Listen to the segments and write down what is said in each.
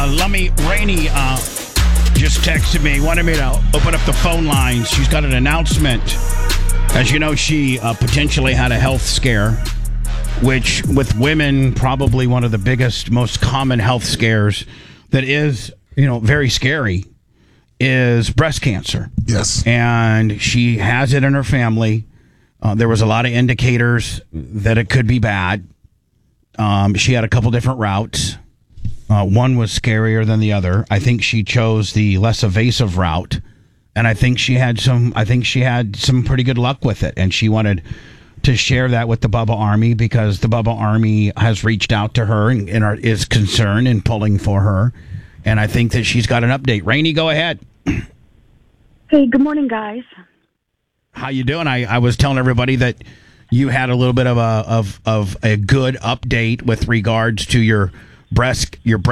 Lummy Rainey just texted me, wanted me to open up the phone lines. She's got an announcement. As you know, she potentially had a health scare, which with women, probably one of the biggest, most common health scares that is, very scary, is breast cancer. Yes. And she has it in her family. There was a lot of indicators that it could be bad. She had a couple different routes. One was scarier than the other. I think she chose the less evasive route, and I think she had some pretty good luck with it. And she wanted to share that with the Bubba Army because the Bubba Army has reached out to her and is concerned and pulling for her. And I think that she's got an update. Rainey, go ahead. Hey, good morning, guys. How you doing? I was telling everybody that you had a little bit of a good update with regards to your breast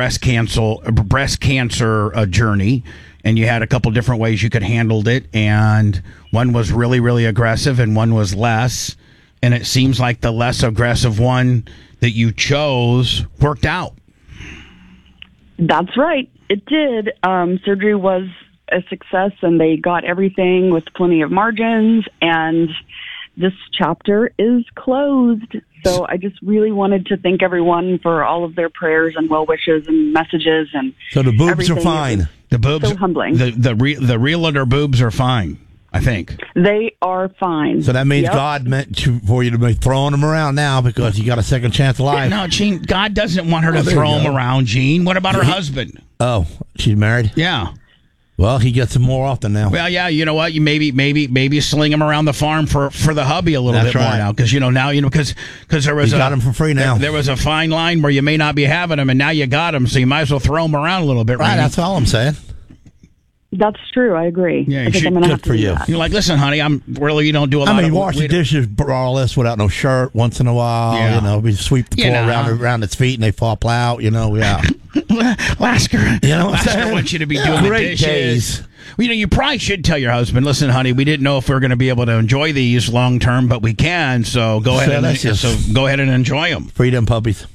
cancer journey, and you had a couple different ways you could handle it, and one was really, really aggressive and one was less, and it seems like the less aggressive one that you chose worked out. That's right. It did. Surgery was a success, and they got everything with plenty of margins, and this chapter is closed. So I just really wanted to thank everyone for all of their prayers and well wishes and messages. And so the boobs are fine. The boobs, so humbling. The realtor boobs are fine, I think. They are fine. So that means God meant for you to be throwing them around now because you got a second chance of life. No, Gene, God doesn't want her to throw them around, Gene. What about her husband? Oh, she's married? Yeah. Well, he gets them more often now. Well, yeah, you know what? You maybe sling him around the farm for the hubby a little bit more now, because because there was got him for free now. There was a fine line where you may not be having him, and now you got him, so you might as well throw him around a little bit. Right, that's all I'm saying. That's true. I agree. Yeah, I think I'm gonna have to do that. You're like, listen, honey, you don't do a lot. Wash the dishes, all this without no shirt once in a while. Yeah. We sweep the floor around its feet and they fall out. Yeah. Lasker, Lasker wants you to be doing great the dishes. Days. Well, you probably should tell your husband, listen, honey, we didn't know if we were going to be able to enjoy these long term, but we can. So go ahead and enjoy them. Freedom puppies.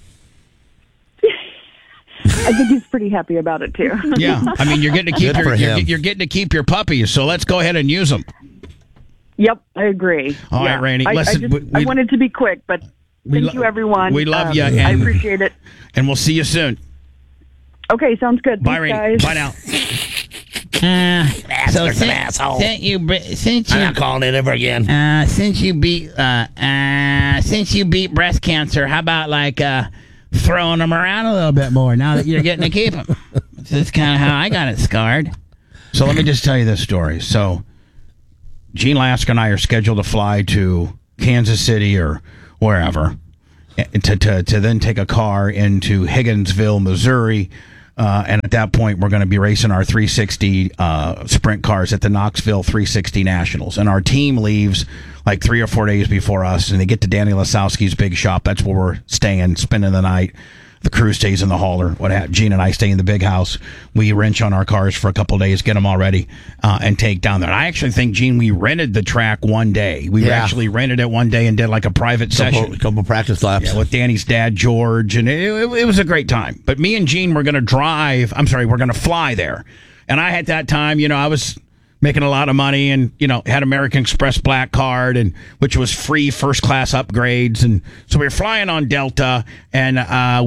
I think he's pretty happy about it too. Yeah, I mean, you're getting to keep your puppies, so let's go ahead and use them. Yep, I agree. All right, Rainey. Listen, I wanted to be quick, but thank you, everyone. We love you. I appreciate it. And we'll see you soon. Okay, sounds good. Bye, Rainey. Guys. Bye now. Since I'm not calling it ever again. Since you beat breast cancer, how about throwing them around a little bit more now that you're getting to keep them? That's kind of how I got it scarred. So let me just tell you this story. So Gene Lasker and I are scheduled to fly to Kansas City or wherever to then take a car into Higginsville, Missouri. And at that point, we're going to be racing our 360 sprint cars at the Knoxville 360 Nationals. And our team leaves like 3 or 4 days before us, and they get to Danny Lasowski's big shop. That's where we're staying, spending the night. The crew stays in the hauler. Gene and I stay in the big house. We wrench on our cars for a couple of days, get them all ready, and take down there. And I actually think, Gene, we rented the track one day. We actually rented it one day and did like a private session. A couple practice laps. Yeah, with Danny's dad, George, and it was a great time. But me and Gene were going to fly there. And I, at that time, I was making a lot of money and, had American Express Black Card, and which was free first class upgrades. And so we were flying on Delta, and I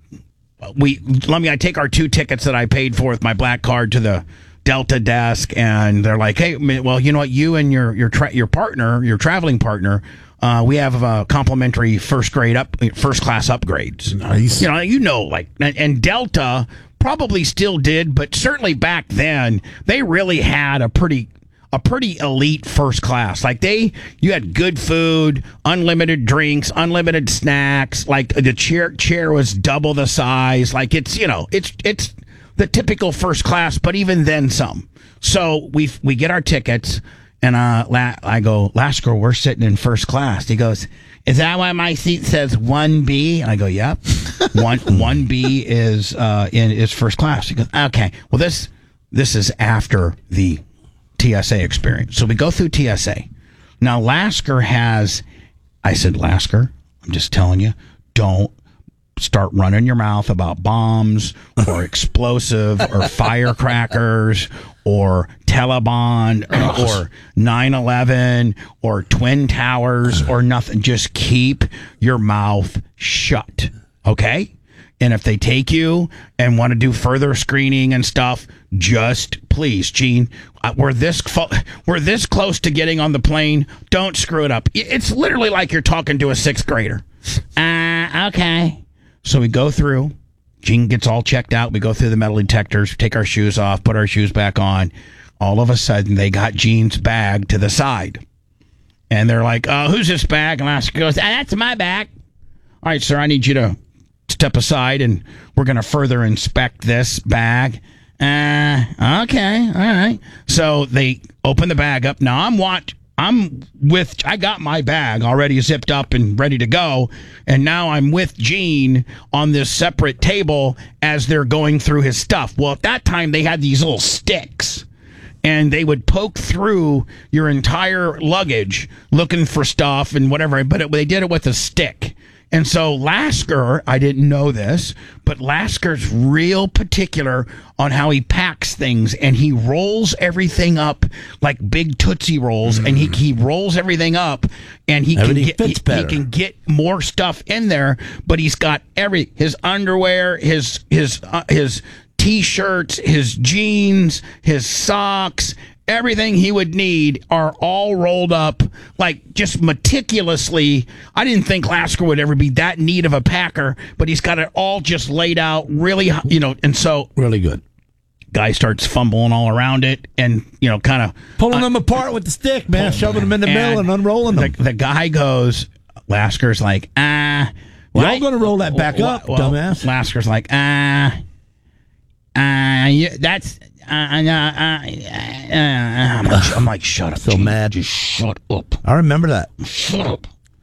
take our 2 tickets that I paid for with my Black Card to the Delta desk, and they're like, hey, well, you know what, you and your partner, your traveling partner, we have complimentary first class upgrades. Nice. And Delta probably still did, but certainly back then they really had a pretty elite first class. Like you had good food, unlimited drinks, unlimited snacks. Like the chair was double the size. Like it's the typical first class, but even then some. So we get our tickets, and I go, Lasker, we're sitting in first class. He goes, is that why my seat says 1B? And I go, yep. 1B is first class. He goes, okay. Well, this is after the TSA experience. So we go through TSA. Now, I said, Lasker, I'm just telling you, don't start running your mouth about bombs or explosive or firecrackers or Taliban or 9/11 or Twin Towers or nothing. Just keep your mouth shut, okay? And if they take you and want to do further screening and stuff, just please, Gene, we're this close to getting on the plane. Don't screw it up. It's literally like you're talking to a sixth grader. Okay. So we go through. Gene gets all checked out. We go through the metal detectors, take our shoes off, put our shoes back on. All of a sudden, they got Gene's bag to the side. And they're like, who's this bag? And Oscar goes, that's my bag. All right, sir, I need you to step aside, and we're going to further inspect this bag. Okay, all right. So they open the bag up. Now, I got my bag already zipped up and ready to go, and now I'm with Gene on this separate table as they're going through his stuff. Well, at that time, they had these little sticks, and they would poke through your entire luggage looking for stuff and whatever, but they did it with a stick. And so Lasker, I didn't know this, but Lasker's real particular on how he packs things, and he rolls everything up like big Tootsie Rolls, and he rolls everything up, and he can get more stuff in there, but he's got his underwear, his T-shirts, his jeans, his socks, everything he would need are all rolled up, like just meticulously. I didn't think Lasker would ever be that neat of a packer, but he's got it all just laid out really, and so. Really good. Guy starts fumbling all around it and, kind of. Pulling them apart with the stick, man, shoving them in the middle and unrolling them. The guy goes, Lasker's like, Y'all going to roll that back up, dumbass. Lasker's like, that's. I'm like, shut up. So Gene. mad. Just shut up. I remember that. Shut up.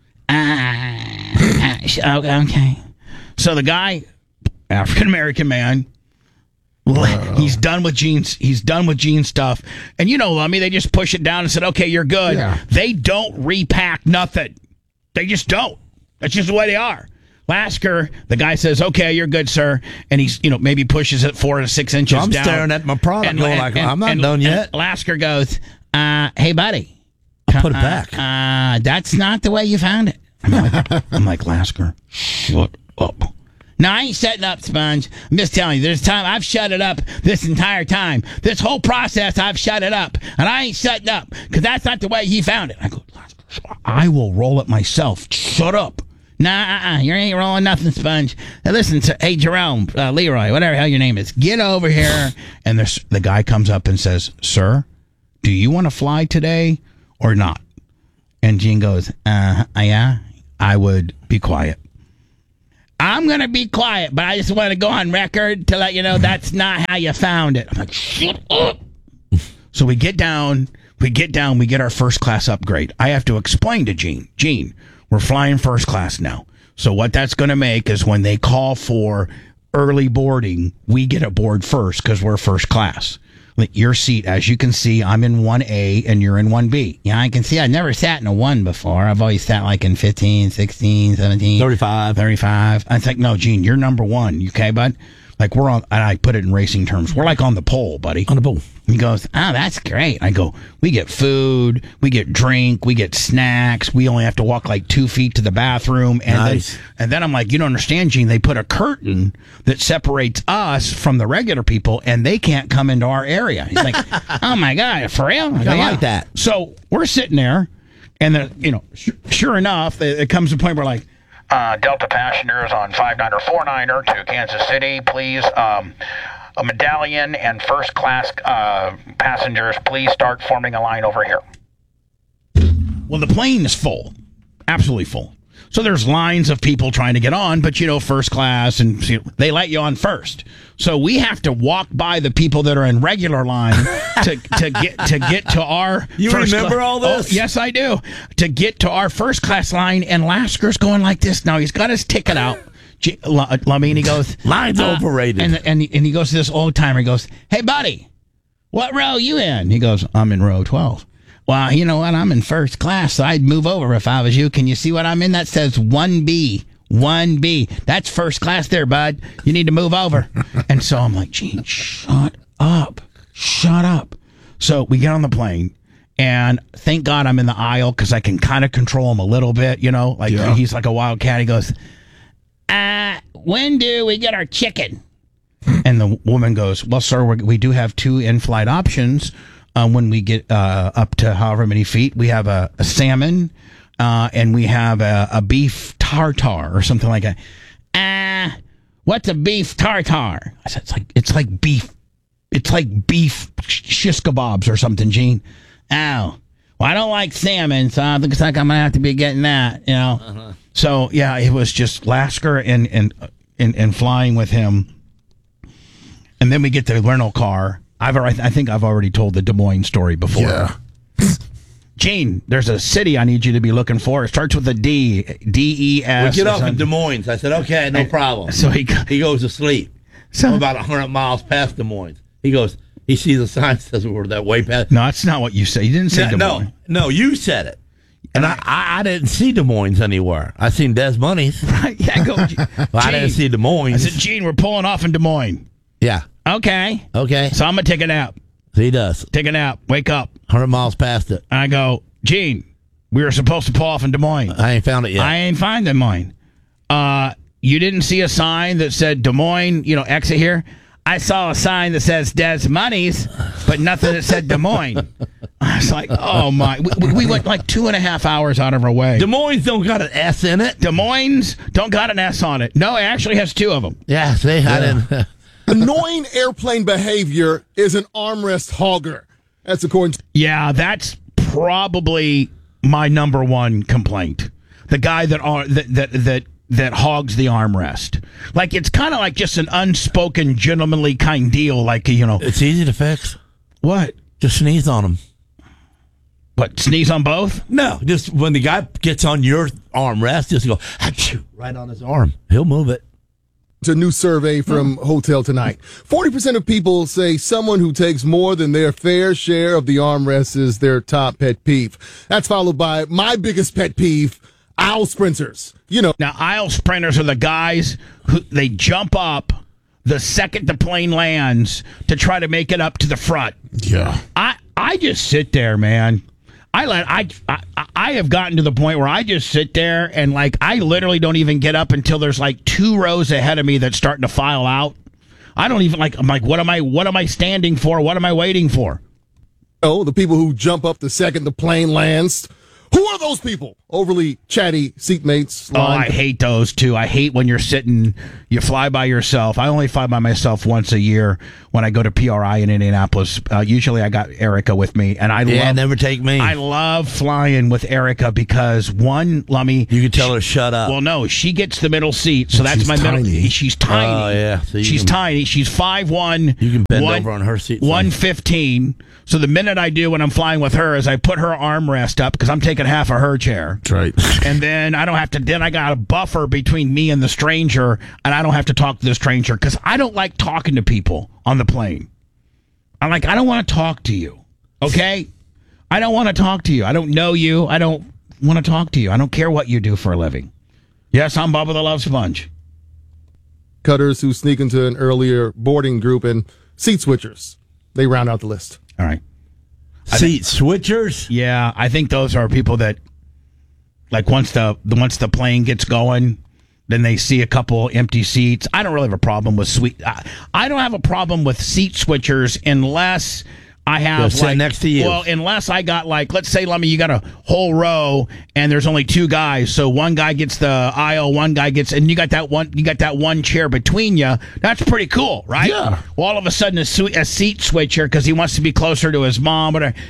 Okay. So the guy, African American man, he's done with Gene's stuff, and they just push it down and said, "Okay, you're good." Yeah. They don't repack nothing. They just don't. That's just the way they are. Lasker, the guy says, "Okay, you're good, sir," and he's maybe pushes it 4 to 6 inches I'm down. staring at my product, I'm not done yet. Lasker goes, "Hey, buddy, I put it back. That's not the way you found it." I'm like, Lasker, shut up. No, I ain't setting up, Sponge. I'm just telling you, there's time I've shut it up this entire time. This whole process, I've shut it up, and I ain't shutting up because that's not the way he found it. I go, Lasker, I will roll it myself. Shut up. Nah, you ain't rolling nothing, Sponge. Now listen to, hey, Jerome, Leroy, whatever the hell your name is, get over here. And the guy comes up and says, "Sir, do you want to fly today or not?" And Gene goes, yeah, I would be quiet. I'm going to be quiet, but I just want to go on record to let you know that's not how you found it. I'm like, shut up. So we get down, we get our first class upgrade. I have to explain to Gene, we're flying first class now. So what that's going to make is when they call for early boarding, we get aboard first because we're first class. Like your seat, as you can see, I'm in 1A and you're in 1B. Yeah, I can see. I've never sat in a 1 before. I've always sat like in 15, 16, 17. 35. I think, no, Gene, you're number 1. You okay, bud? Like we're on, and I put it in racing terms, we're like on the pole, buddy. On the pole. He goes, that's great. I go, we get food, we get drink, we get snacks. We only have to walk like 2 feet to the bathroom. And nice. Then I'm like, you don't understand, Gene. They put a curtain that separates us from the regular people, and they can't come into our area. He's like, oh my God, for real? I like that. So we're sitting there, and then, sure enough, it comes to a point where like, Delta passengers on 59er 49er to Kansas City, please. A medallion and first class passengers, please start forming a line over here. Well, the plane is full, absolutely full. So there's lines of people trying to get on, but first class, and they let you on first. So we have to walk by the people that are in regular line to get to our. You first remember all this? Oh, yes, I do. To get to our first class line, and Lasker's going like this. Now he's got his ticket out. Lamine, he goes, line's overrated. And he goes to this old timer. He goes, "Hey, buddy, what row you in?" He goes, "I'm in row 12. Well, you know what? I'm in first class, so I'd move over if I was you. Can you see what I'm in? That says 1B. 1B. That's first class there, bud. You need to move over. And so I'm like, Gene, shut up. Shut up. So we get on the plane, and thank God I'm in the aisle because I can kind of control him a little bit, Like he's like a wild cat. He goes, when do we get our chicken? And the woman goes, well, sir, we do have 2 in-flight options. When we get up to however many feet, we have a salmon, and we have a beef tartare or something like that. What's a beef tartare? I said, it's like beef. It's like beef shish kebabs or something, Gene. Oh, well, I don't like salmon, so I think I'm gonna have to be getting that, So yeah, it was just Lasker and flying with him, and then we get the rental car. I think I've already told the Des Moines story before. Yeah. Gene, there's a city I need you to be looking for. It starts with a D, D-E-S. We get off in Des Moines. I said, okay, no problem. So he goes to sleep. I'm about 100 miles past Des Moines. He goes, he sees a sign that says we're that way past. No, that's not what you said. You didn't say Des Moines. No, you said it. And I didn't see Des Moines anywhere. I seen Des Moines. Right, yeah, go. Well, I didn't see Des Moines. I said, Gene, we're pulling off in Des Moines. Yeah. Okay. Okay. So I'm going to take a nap. He does. Take a nap. Wake up. 100 miles past it. I go, Gene, we were supposed to pull off in Des Moines. I ain't found it yet. I ain't find Des Moines. You didn't see a sign that said Des Moines, exit here? I saw a sign that says Des Moines, but nothing that said Des Moines. I was like, oh my. We went like 2.5 hours out of our way. Des Moines don't got an S in it. Des Moines don't got an S on it. No, it actually has 2 of them. Yeah, see, I didn't. Annoying airplane behavior is an armrest hogger. That's according to... Yeah, that's probably my number 1 complaint. The guy that hogs the armrest. Like, it's kind of like just an unspoken, gentlemanly kind deal. Like, It's easy to fix. What? Just sneeze on him. What, sneeze on both? No, just when the guy gets on your armrest, just go, achoo, right on his arm. He'll move it. It's a new survey from Hotel Tonight. 40% of people say someone who takes more than their fair share of the armrest is their top pet peeve. That's followed by my biggest pet peeve, aisle sprinters. Now, aisle sprinters are the guys who they jump up the second the plane lands to try to make it up to the front. Yeah. I just sit there, man. I have gotten to the point where I just sit there and I literally don't even get up until there's 2 rows ahead of me that's starting to file out. I don't even I'm like, what am I standing for? What am I waiting for? Oh, the people who jump up the second the plane lands. Who are those people? Overly chatty seatmates. Oh, I hate those too. I hate when you fly by yourself. I only fly by myself once a year when I go to PRI in Indianapolis. Usually I got Erica with me, and never take me. I love flying with Erica because Lummy, you can tell her shut up. Well, no, she gets the middle seat, so that's my middle. She's tiny. Oh yeah, so she's tiny. She's 5'1". You can bend over on her seat. 115. So the minute I do when I'm flying with her is I put her armrest up because I'm taking half of her chair. That's right. And then I don't have to. Then I got a buffer between me and the stranger, and I don't have to talk to the stranger because I don't like talking to people on the plane. I don't want to talk to you. Okay, I don't want to talk to you. I don't know you. I don't want to talk to you. I don't care what you do for a living. Yes, I'm Bubba the Love Sponge. Cutters who sneak into an earlier boarding group and seat switchers. They round out the list. All right. Seat switchers? Yeah, I think those are people that, once the plane gets going, then they see a couple empty seats. I don't really have a problem with I don't have a problem with seat switchers unless I have sit next to you. Well, unless I got let's say, Lummy, you got a whole row and there's only 2 guys, so one guy gets the aisle, one guy gets, and you got that one chair between you. That's pretty cool, right? Yeah. Well, all of a sudden, a seat switcher because he wants to be closer to his mom,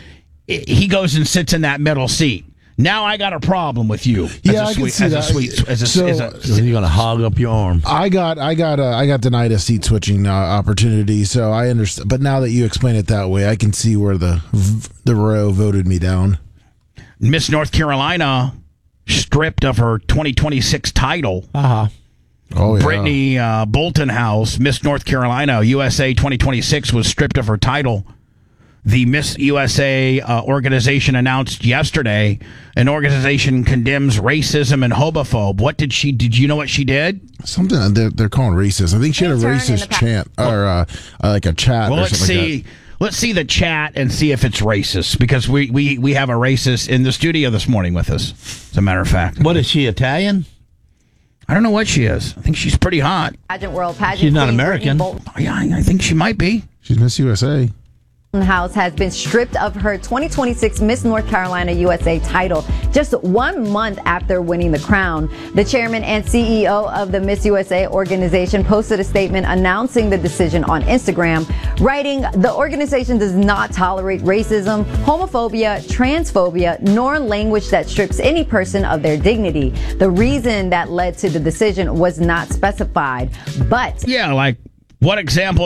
he goes and sits in that middle seat. Now I got a problem with you. Yeah, I can see that. So you're gonna hog up your arm. I got denied a seat switching opportunity, so I understand. But now that you explain it that way, I can see where the row voted me down. Miss North Carolina stripped of her 2026 title. Uh-huh. Oh, yeah. Brittany Bolton House, Miss North Carolina USA 2026, was stripped of her title. the Miss USA organization announced yesterday an organization condemns racism and homophobe. Did you know what she did? Something they're calling racist. I think she had a racist chant or like a chat. Well, or let's something see. Let's see the chat and see if it's racist, because we have a racist in the studio this morning with us, as a matter of fact. What is she, Italian? I don't know what she is. I think she's pretty hot. Pageant World Pageant. She's not Queen American. Yeah, I think she might be. She's Miss USA. House has been stripped of her 2026 Miss North Carolina USA title just 1 month after winning the crown. The chairman and CEO of the Miss USA organization posted a statement announcing the decision on Instagram, writing, "The organization does not tolerate racism, homophobia, transphobia, nor language that strips any person of their dignity. The reason that led to the decision was not specified, but..." Yeah, like, what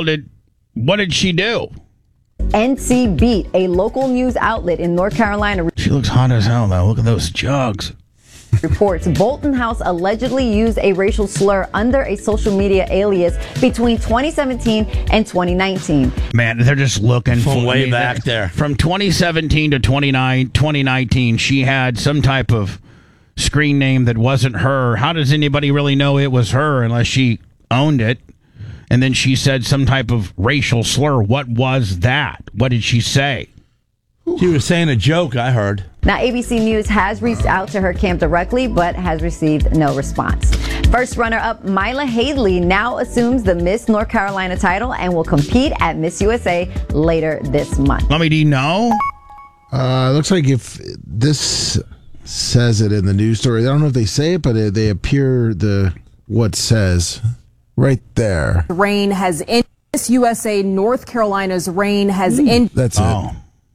did she do? NC Beat, a local news outlet in North Carolina, She looks hot as hell, though. Look at those jugs. reports Bolton House allegedly used a racial slur under a social media alias between 2017 and 2019. Man, they're just looking From way back there. From 2017 to 2019, she had some type of screen name that wasn't her. How does anybody really know it was her unless she owned it? And then she said some type of racial slur. What was that? What did she say? She was saying a joke, I heard. Now, ABC News has reached out to her camp directly, but has received no response. First runner-up Mila Haley now assumes the Miss North Carolina title and will compete at Miss USA later this month. Lummy, do you know? It looks like if this says it in the news story, I don't know if they say it, but they appear what says right there. Reign has ended. Miss USA North Carolina's reign has ended. That's it.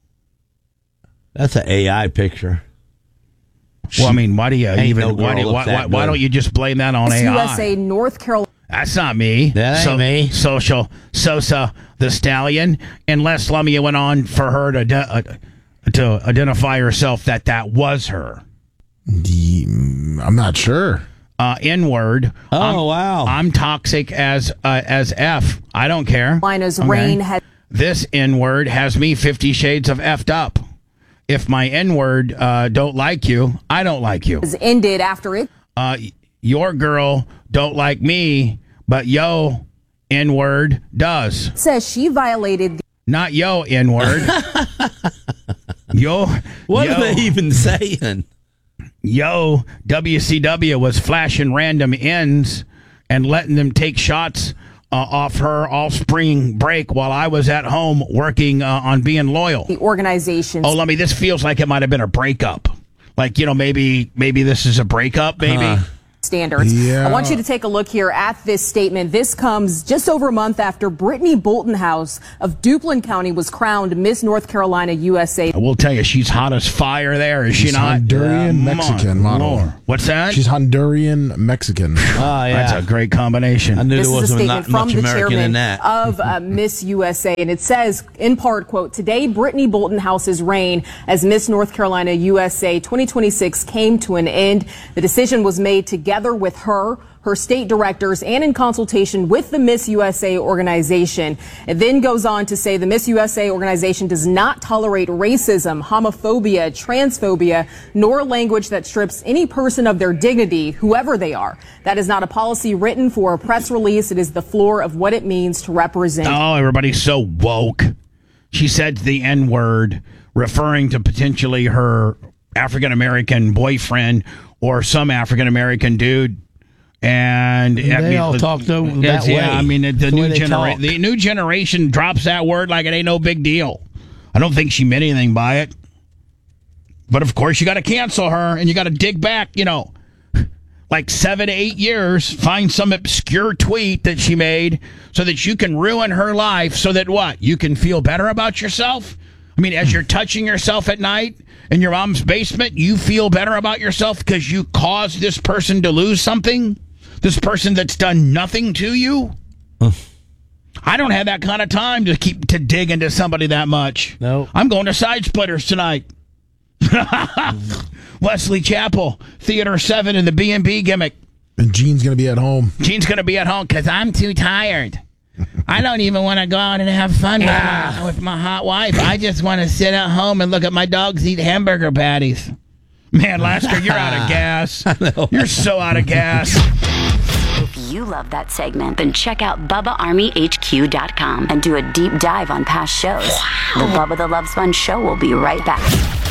That's an AI picture. Well, I mean, why do you Ain't even? no girl looks that Why good. don't you just blame that on Miss AI? USA North Carolina. That's not me. That ain't me. Social Sosa the Stallion. Unless Lummy went on for her to identify herself that was her. I'm not sure. N-word. Wow. I'm toxic as F. I don't care. Carolina's Okay. reign has This N-word has me 50 shades of effed up. If my N-word don't like you, I don't like you. ended after it. Your girl don't like me, but yo N-word does. Says she violated. Not yo N-word. What are they even saying? Yo, WCW was flashing random ends and letting them take shots off her all spring break while I was at home working on being loyal. The organization. Oh, Lummy, this feels like it might have been a breakup. Like, maybe this is a breakup, maybe. Standards. Yeah. I want you to take a look here at this statement. This comes just over a month after Brittany Bolton House of Duplin County was crowned Miss North Carolina USA. I will tell you, she's hot as fire there, is she She's not? Honduran Mexican model. Lord. What's that? She's Honduran Mexican. Oh, yeah. That's a great combination. I knew This there is a wasn't statement not from much the American in chairman that. of Miss USA, and it says, in part, quote, "Today, Brittany Bolton House's reign as Miss North Carolina USA 2026 came to an end. The decision was made together with her state directors, and in consultation with the Miss USA organization." It then goes on to say the Miss USA organization does not tolerate racism, homophobia, transphobia, nor language that strips any person of their dignity, whoever they are. That is not a policy written for a press release. It is the floor of what it means to represent. Oh, everybody's so woke. She said the N-word, referring to potentially her African-American boyfriend or some African-American dude. And They all talk that way. Yeah, I mean, the That's the way they talk. new generation drops that word like it ain't no big deal. I don't think she meant anything by it. But of course, you got to cancel her, and you got to dig back, like 7 to 8 years, find some obscure tweet that she made so that you can ruin her life so that what? You can feel better about yourself? I mean, as you're touching yourself at night in your mom's basement, you feel better about yourself because you caused this person to lose something? This person that's done nothing to you? I don't have that kind of time to dig into somebody that much. No. I'm going to Side Splitters tonight. Wesley Chapel, Theater 7 in the B&B gimmick. And Gene's going to be at home. Gene's going to be at home because I'm too tired. I don't even want to go out and have fun with my hot wife. I just want to sit at home and look at my dogs eat hamburger patties. Man, Lasker, you're out of gas. You're so out of gas. If you love that segment, then check out BubbaArmyHQ.com and do a deep dive on past shows. The Bubba the Love Sponge Show will be right back.